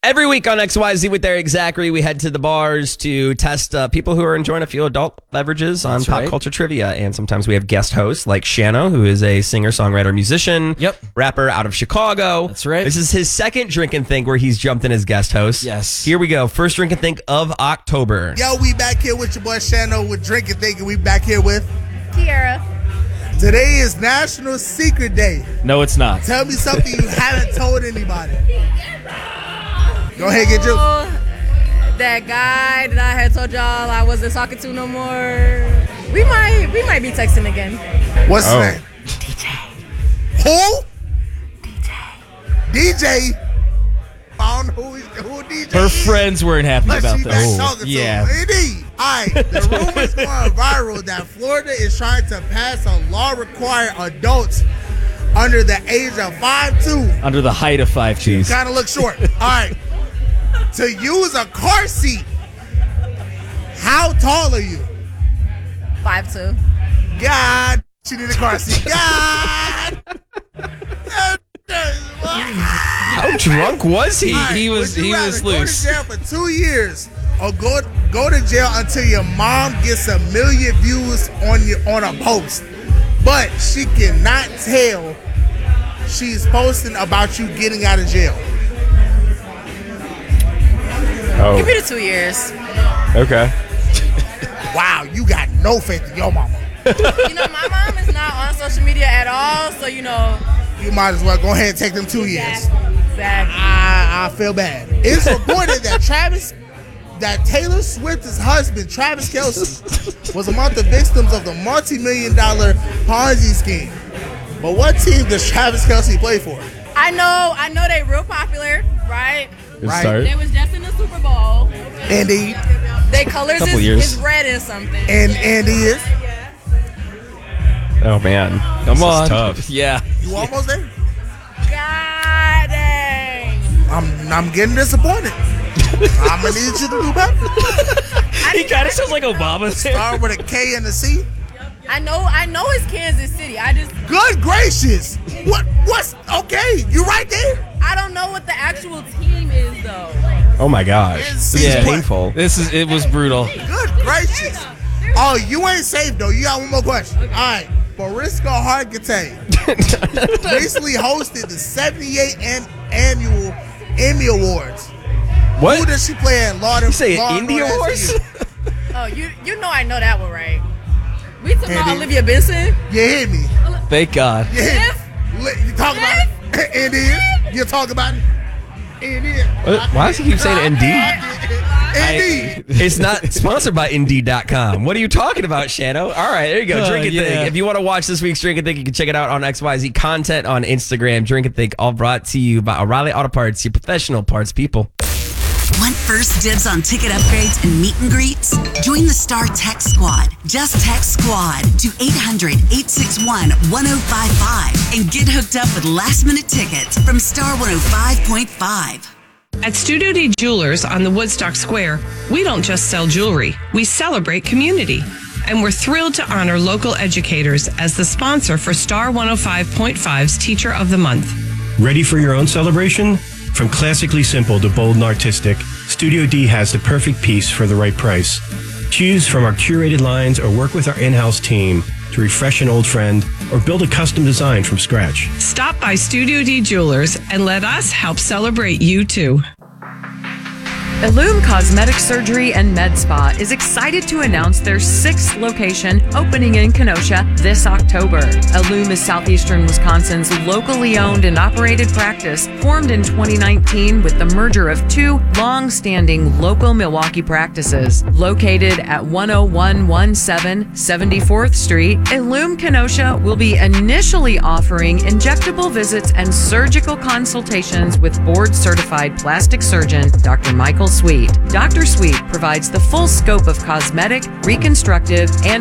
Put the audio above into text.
Every week on XYZ with Eric Zachary, we head to the bars to test people who are enjoying a few adult beverages on pop culture trivia. And sometimes we have guest hosts like Shano, who is a singer, songwriter, musician, rapper out of Chicago. That's right. This is his second Drink and Think where he's jumped in as guest host. Yes. Here we go. First Drink and Think of October. Yo, we back here with your boy Shano with Drink and Think, and we back here with Kiara. Today is National Secret Day. No, it's not. Tell me something you haven't told anybody. Go ahead, get you. That guy that I had told y'all I wasn't talking to no more. We might be texting again. What's his name? DJ. Who? DJ. I don't know who DJ Her is. friends weren't happy But about she back this. talking to Yeah. him. Indeed. All right, the rumor's going viral that Florida is trying to pass a law requiring adults under the age of 5'2". Under the height of 5'2". Kind of look short. All right. To use a car seat. How tall are you? 5'2". God, she need a car seat. God. How drunk was he? All right, He was would you rather loose. Go to jail for 2 years or go to jail until your mom gets 1 million views on a post, but she cannot tell she's posting about you getting out of jail. Give me the 2 years. Okay. Wow, you got no faith in your mama. My mom is not on social media at all, so You might as well go ahead and take them 2 years. Exactly. I feel bad. It's reported that Taylor Swift's husband, Travis Kelce, was among the victims of the multi-million-dollar Ponzi scheme. But what team does Travis Kelce play for? I know they real popular, right? Right. They was just in the Super Bowl. Indeed. They colors is red and something. And he is. Oh, man. Come This on. is tough. Yeah. You almost there? God dang. I'm getting disappointed. I'm gonna need you to do better. He kind of sounds like Obama. Start with a K and a C. I know it's Kansas City. Good gracious. What's okay? You right there? I don't know what the actual team is though. Oh, my gosh. This is Yeah. painful. It was brutal. Good gracious. Oh, you ain't safe though. You got one more question. All right. Mariska Hargitay recently hosted the 78th annual Emmy Awards. What? Who does she play in? Law You say Indie Awards? Oh, you know I know that one, right? We talking about Andy. Olivia Benson. You hear me? Thank God. You hear me? You talk about it? It is. You talk about it? It is. Why does he keep saying Indeed? Indeed. It's not sponsored by Indeed.com. What are you talking about, Shano? All right, there you go. Drink and yeah. Think. If you want to watch this week's Drink and Think, you can check it out on XYZ content on Instagram. Drink and Think, all brought to you by O'Reilly Auto Parts, your professional parts people. Want first dibs on ticket upgrades and meet and greets? Join the Star Text Squad. Just text SQUAD to 800-861-1055 and get hooked up with last-minute tickets from Star 105.5. At Studio D Jewelers on the Woodstock Square, we don't just sell jewelry, we celebrate community. And we're thrilled to honor local educators as the sponsor for Star 105.5's Teacher of the Month. Ready for your own celebration? From classically simple to bold and artistic, Studio D has the perfect piece for the right price. Choose from our curated lines or work with our in-house team to refresh an old friend or build a custom design from scratch. Stop by Studio D Jewelers and let us help celebrate you too. Illume Cosmetic Surgery and Med Spa is excited to announce their 6th location opening in Kenosha this October. Illume is southeastern Wisconsin's locally owned and operated practice, formed in 2019 with the merger of 2 long-standing local Milwaukee practices. Located at 10117 74th Street, Illume Kenosha will be initially offering injectable visits and surgical consultations with board-certified plastic surgeon Dr. Michael Sweet. Dr. Sweet provides the full scope of cosmetic, reconstructive, and